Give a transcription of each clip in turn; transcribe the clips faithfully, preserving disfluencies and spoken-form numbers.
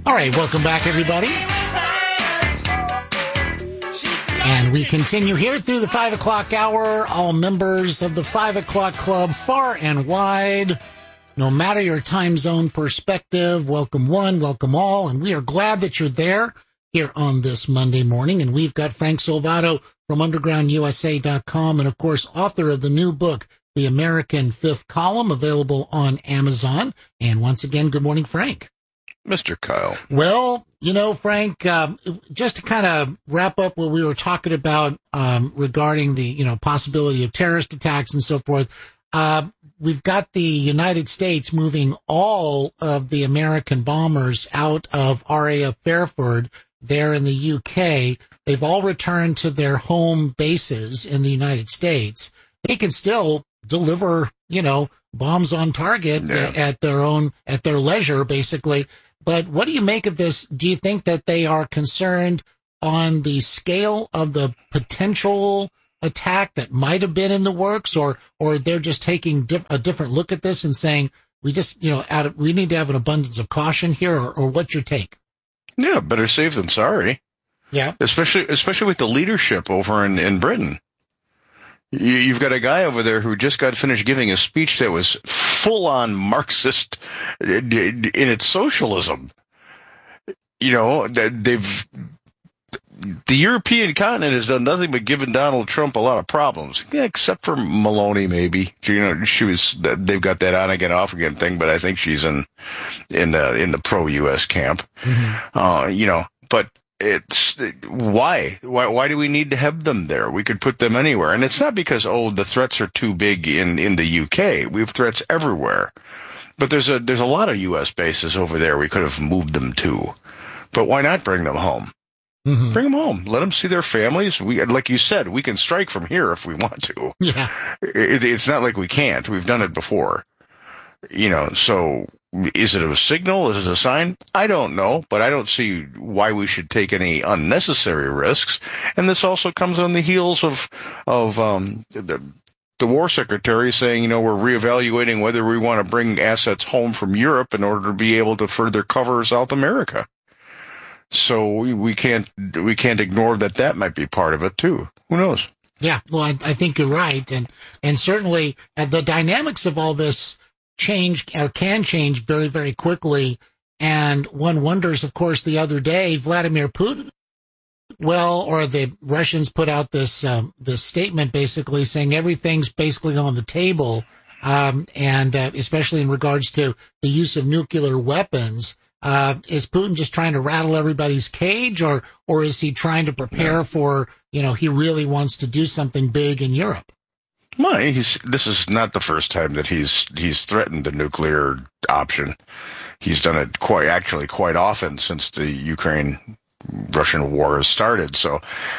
All right, welcome back, everybody. And we continue here through the five o'clock hour. All members of the five o'clock club, far and wide, no matter your time zone perspective, welcome one, welcome all. And we are glad that you're there here on this Monday morning. And we've got Frank Salvato from underground U S A dot com and, of course, author of the new book, The American Fifth Column, available on Amazon. And once again, good morning, Frank. Mister Kyle. Well, you know, Frank, um, just to kind of wrap up what we were talking about um, regarding the, you know, possibility of terrorist attacks and so forth, uh, we've got the United States moving all of the American bombers out of R A F Fairford there in the U K. They've all returned to their home bases in the United States. They can still deliver, you know, bombs on target yeah. at their own, at their leisure, basically. But what do you make of this? Do you think that they are concerned on the scale of the potential attack that might have been in the works, or or they're just taking diff- a different look at this and saying, we just, you know, out of, we need to have an abundance of caution here, or, or what's your take? Yeah, better safe than sorry. Yeah. Especially, especially with the leadership over in, in Britain. You, you've got a guy over there who just got finished giving a speech that was full-on Marxist in its socialism. You know, they've the European continent has done nothing but giving Donald Trump a lot of problems, yeah, except for Maloney, maybe. You know, she was they've got that on again, off again thing, but I think she's in in the in the pro-U S camp. Mm-hmm. Uh, you know, but. It's why, why, why do we need to have them there? We could put them anywhere. And it's not because, oh, the threats are too big in, in the U K. We have threats everywhere. But there's a, there's a lot of U S bases over there we could have moved them to. But why not bring them home? Mm-hmm. Bring them home. Let them see their families. We, like you said, we can strike from here if we want to. Yeah. It, it's not like we can't. We've done it before. You know, so is it a signal? Is it a sign? I don't know, but I don't see why we should take any unnecessary risks. And this also comes on the heels of, of, um, the, the war secretary saying, you know, we're reevaluating whether we want to bring assets home from Europe in order to be able to further cover South America. So we, we can't, we can't ignore that that might be part of it too. Who knows? Yeah. Well, I, I think you're right. And, and certainly uh, the dynamics of all this change or can change very, very quickly. And one wonders, of course, the other day, Vladimir Putin, well, or the Russians put out this, um, this statement basically saying everything's basically on the table. Um, and, uh, especially in regards to the use of nuclear weapons. Uh, is Putin just trying to rattle everybody's cage, or, or is he trying to prepare no. for, you know, he really wants to do something big in Europe? Well, he's, this is not the first time that he's he's threatened the nuclear option. He's done it quite actually quite often since the Ukraine-Russian war has started. So,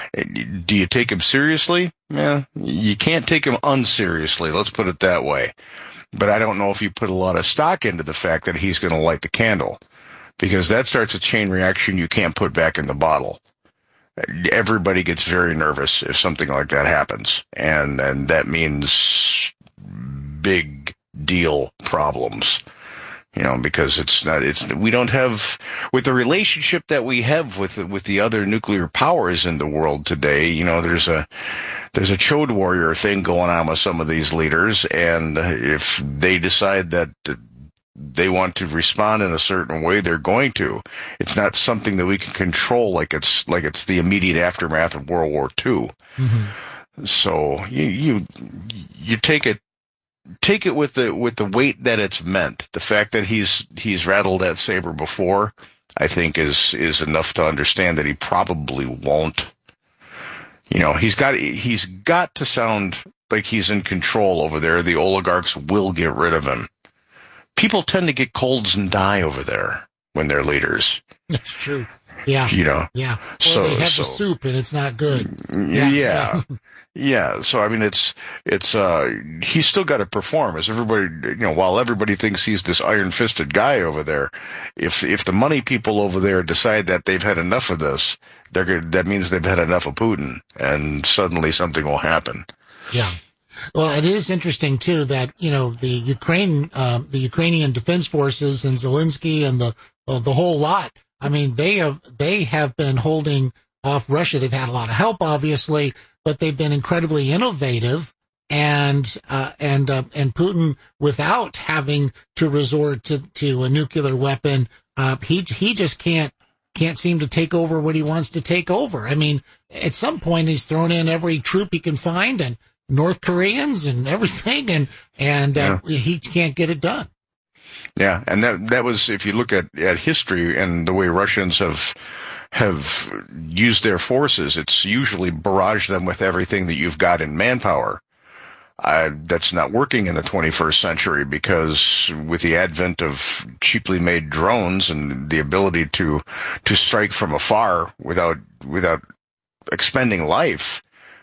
do you take him seriously? Yeah, you can't take him unseriously. Let's put it that way. But I don't know if you put a lot of stock into the fact that he's going to light the candle, because that starts a chain reaction you can't put back in the bottle. Everybody gets very nervous if something like that happens, and and that means big deal problems, you know, because it's not it's we don't have, with the relationship that we have with with the other nuclear powers in the world today, you know, there's a there's a chode warrior thing going on with some of these leaders, and if they decide that they want to respond in a certain way, they're going to. It's not something that we can control like it's like it's the immediate aftermath of World War Two. Mm-hmm. So you you you take it take it with the with the weight that it's meant. The fact that he's he's rattled that saber before, I think, is is enough to understand that he probably won't. You know, he's got he's got to sound like he's in control over there. The oligarchs will get rid of him. People tend to get colds and die over there when they're leaders. That's true. Yeah. You know. Yeah. Or so, they have so, the soup and it's not good. Yeah. Yeah. Yeah. So, I mean, it's, it's, uh, he's still got to perform, as everybody, you know, while everybody thinks he's this iron fisted guy over there, if, if the money people over there decide that they've had enough of this, they're good, that means they've had enough of Putin, and suddenly something will happen. Yeah. Well, it is interesting too that, you know, the Ukraine, uh, the Ukrainian Defense Forces and Zelensky and the, uh, the whole lot, I mean, they have, they have been holding off Russia. They've had a lot of help, obviously, but they've been incredibly innovative. And, uh, and, uh, and Putin, without having to resort to, to a nuclear weapon, uh, he, he just can't, can't seem to take over what he wants to take over. I mean, at some point he's thrown in every troop he can find and North Koreans and everything, and, and, uh, yeah. he can't get it done. Yeah. And that, that was, if you look at, at history and the way Russians have, have used their forces, it's usually barrage them with everything that you've got in manpower. Uh, that's not working in the twenty-first century, because with the advent of cheaply made drones and the ability to to strike from afar without without expending life,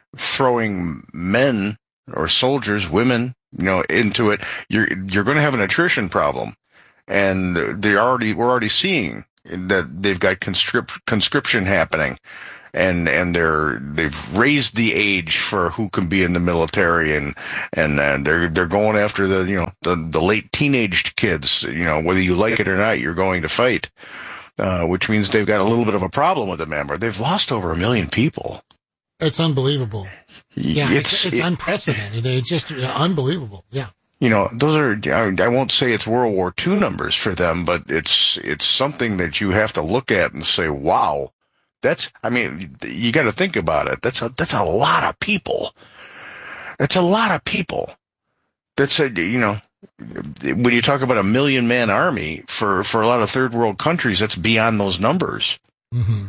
throwing men or soldiers, women, you know, into it, you're you're going to have an attrition problem, and they already we're already seeing that they've got conscript, conscription happening. And, and they're, they've raised the age for who can be in the military, and, and, uh, they're, they're going after the, you know, the, the late teenaged kids, you know, whether you like it or not, you're going to fight, uh, which means they've got a little bit of a problem with them, member. They've lost over a million people. It's unbelievable. Yeah. It's, it's, it's it, unprecedented. It's just unbelievable. Yeah. You know, those are, I won't say it's World War Two numbers for them, but it's, it's something that you have to look at and say, wow. That's, I mean, you got to think about it. That's a, that's a lot of people. That's a lot of people. That's a, you know, when you talk about a million man army for, for a lot of third world countries, that's beyond those numbers. Mm-hmm.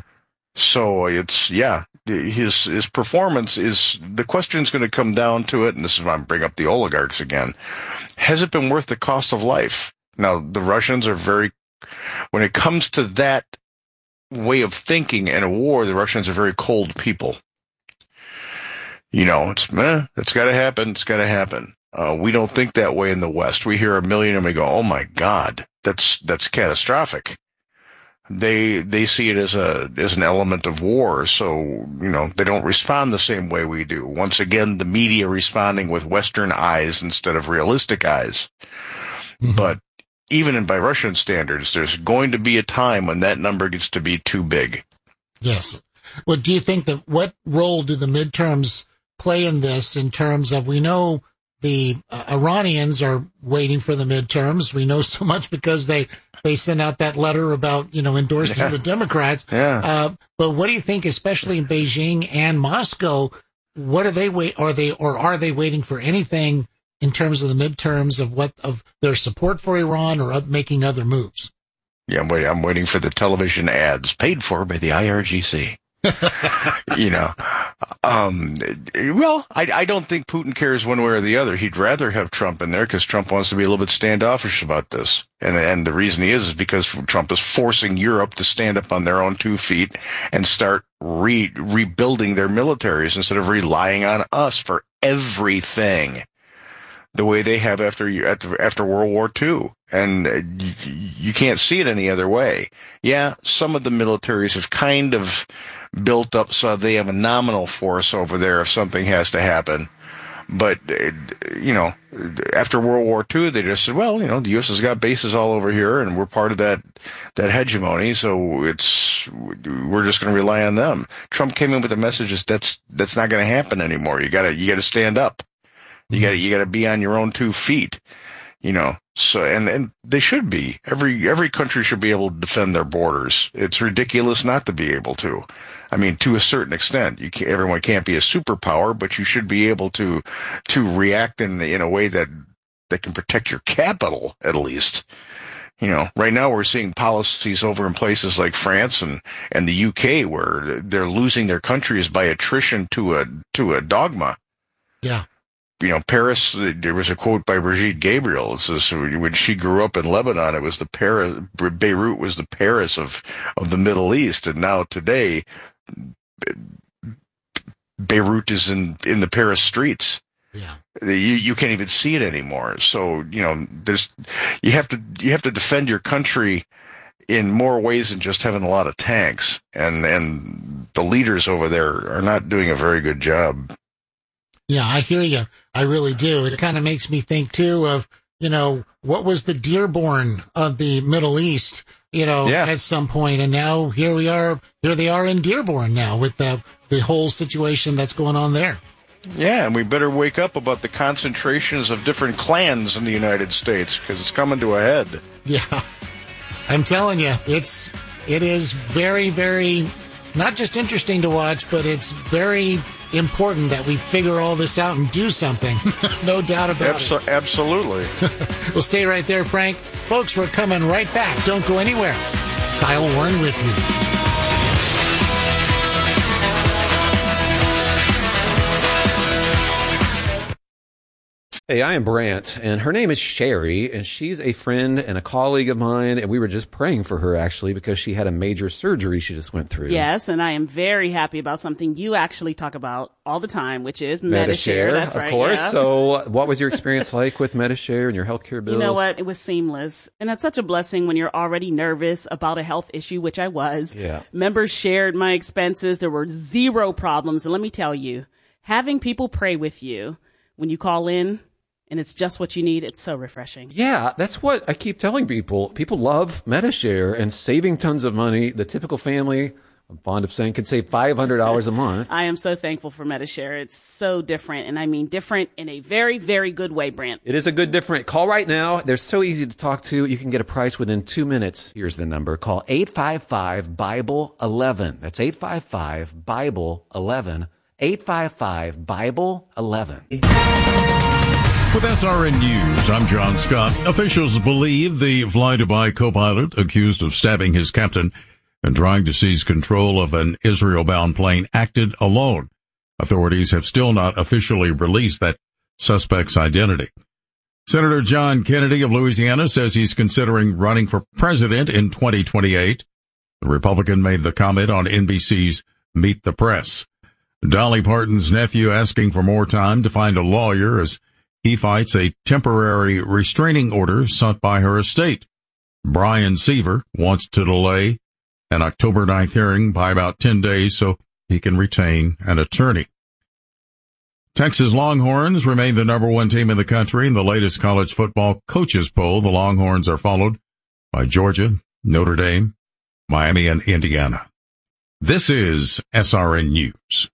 So it's, yeah, his, his performance is, the question's going to come down to it. And this is why I'm bringing up the oligarchs again. Has it been worth the cost of life? Now, the Russians are very, when it comes to that way of thinking in a war, the Russians are very cold people. You know, it's, eh, it's got to happen. It's got to happen. Uh, we don't think that way in the West. We hear a million and we go, oh my God, that's, that's catastrophic. They, they see it as a, as an element of war. So, you know, they don't respond the same way we do. Once again, the media responding with Western eyes instead of realistic eyes. Mm-hmm. But even in by Russian standards, there's going to be a time when that number gets to be too big. Yes. Well, do you think that, what role do the midterms play in this, in terms of, we know the uh, Iranians are waiting for the midterms. We know so much because they, they sent out that letter about, you know, endorsing yeah. the Democrats. Yeah. Uh, but what do you think, especially in Beijing and Moscow, what are they wait, are they, or are they waiting for anything in terms of the midterms, of what, of their support for Iran, or making other moves? Yeah, I'm waiting, I'm waiting for the television ads paid for by the I R G C. You know, um, well, I, I don't think Putin cares one way or the other. He'd rather have Trump in there because Trump wants to be a little bit standoffish about this. And, and the reason he is, is because Trump is forcing Europe to stand up on their own two feet and start re, rebuilding their militaries instead of relying on us for everything, the way they have after after, after World War Two. And uh, you, you can't see it any other way. Yeah, some of the militaries have kind of built up so they have a nominal force over there if something has to happen. But, uh, you know, after World War Two, they just said, well, you know, the U S has got bases all over here, and we're part of that, that hegemony, so it's, we're just going to rely on them. Trump came in with a message that that's, that's not going to happen anymore. You gotta, you gotta stand up. You gotta, you gotta be on your own two feet, you know. So, and, and they should be. Every, every country should be able to defend their borders. It's ridiculous not to be able to. I mean, to a certain extent, you can't, everyone can't be a superpower, but you should be able to, to react in, in a way that, that can protect your capital, at least. You know, right now we're seeing policies over in places like France and, and the U K where they're losing their countries by attrition to a, to a dogma. Yeah. You know, Paris, there was a quote by Brigitte Gabriel. It says, when she grew up in Lebanon, it was the Paris, Beirut was the Paris of, of the Middle East. And now today, Beirut is in, in the Paris streets. Yeah. You, you can't even see it anymore. So, you know, there's, you have to, you have to defend your country in more ways than just having a lot of tanks. And, and the leaders over there are not doing a very good job. Yeah, I hear you. I really do. It kind of makes me think too of, you know, what was the Dearborn of the Middle East? you know, yeah. at some point. And now here we are, here they are in Dearborn now with the, the whole situation that's going on there. Yeah, and we better wake up about the concentrations of different clans in the United States because it's coming to a head. Yeah, I'm telling you, it's it is very, very not just interesting to watch, but it's very important that we figure all this out and do something. No doubt about Abso- it. Absolutely. We'll stay right there, Frank. Folks, we're coming right back. Don't go anywhere. Kyle Warren with you. Hey, I am Brant, and her name is Sherry, and she's a friend and a colleague of mine, and we were just praying for her, actually, because she had a major surgery she just went through. Yes, and I am very happy about something you actually talk about all the time, which is Medi-Share. Medi-Share, That's of right, course. yeah. So what was your experience like with Medi-Share and your healthcare bills? You know what? It was seamless, and that's such a blessing when you're already nervous about a health issue, which I was. Yeah. Members shared my expenses. There were zero problems, and let me tell you, having people pray with you when you call in, and it's just what you need. It's so refreshing. Yeah, that's what I keep telling people. People love Medi-Share and saving tons of money. The typical family, I'm fond of saying, can save five hundred dollars a month. I am so thankful for Medi-Share. It's so different, and I mean different in a very, very good way, Brant. It is a good different. Call right now. They're so easy to talk to. You can get a price within two minutes. Here's the number. Call eight five five, Bible eleven. That's eight five five, Bible eleven. eight five five, Bible eleven. With S R N News, I'm John Scott. Officials believe the fly-Dubai co-pilot accused of stabbing his captain and trying to seize control of an Israel-bound plane acted alone. Authorities have still not officially released that suspect's identity. Senator John Kennedy of Louisiana says he's considering running for president in twenty twenty-eight. The Republican made the comment on N B C's Meet the Press. Dolly Parton's nephew asking for more time to find a lawyer as he fights a temporary restraining order sought by her estate. Brian Seaver wants to delay an October ninth hearing by about ten days so he can retain an attorney. Texas Longhorns remain the number one team in the country in the latest college football coaches poll. The Longhorns are followed by Georgia, Notre Dame, Miami, and Indiana. This is S R N News.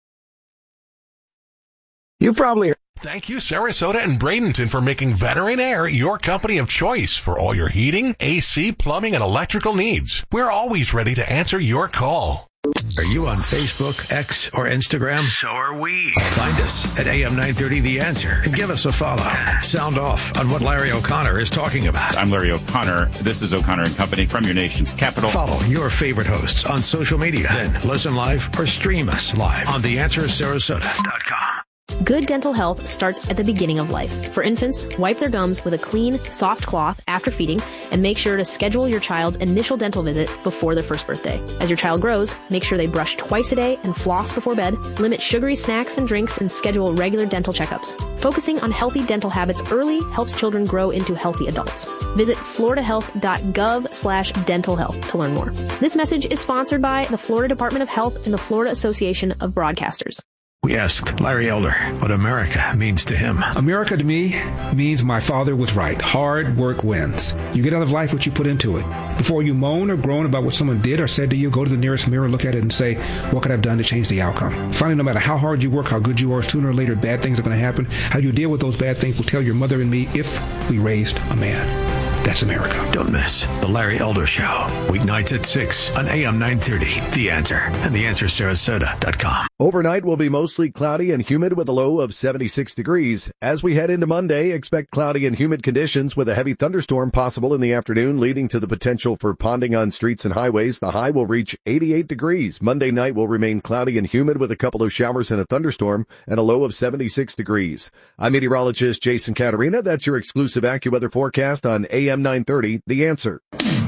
You've probably heard. Thank you, Sarasota and Bradenton, for making Veteran Air your company of choice for all your heating, A C, plumbing, and electrical needs. We're always ready to answer your call. Are you on Facebook, X, or Instagram? So are we. Find us at A M nine thirty The Answer and give us a follow. Sound off on what Larry O'Connor is talking about. I'm Larry O'Connor. This is O'Connor and Company from your nation's capital. Follow your favorite hosts on social media. Then listen live or stream us live on the answer sarasota dot com. Good dental health starts at the beginning of life. For infants, wipe their gums with a clean, soft cloth after feeding, and make sure to schedule your child's initial dental visit before their first birthday. As your child grows, make sure they brush twice a day and floss before bed, limit sugary snacks and drinks, and schedule regular dental checkups. Focusing on healthy dental habits early helps children grow into healthy adults. Visit florida health dot gov slash dental health to learn more. This message is sponsored by the Florida Department of Health and the Florida Association of Broadcasters. We asked Larry Elder what America means to him. America to me means my father was right. Hard work wins. You get out of life what you put into it. Before you moan or groan about what someone did or said to you, go to the nearest mirror, look at it, and say, what could I have done to change the outcome? Finally, no matter how hard you work, how good you are, sooner or later, bad things are going to happen. How you deal with those bad things will tell your mother and me if we raised a man. That's America. Don't miss The Larry Elder Show, weeknights at six on A M nine thirty. The Answer and the answer sarasota dot com. Overnight will be mostly cloudy and humid with a low of seventy-six degrees. As we head into Monday, expect cloudy and humid conditions with a heavy thunderstorm possible in the afternoon, leading to the potential for ponding on streets and highways. The high will reach eighty-eight degrees. Monday night will remain cloudy and humid with a couple of showers and a thunderstorm and a low of seventy-six degrees. I'm meteorologist Jason Caterina. That's your exclusive AccuWeather forecast on A M nine thirty, The Answer.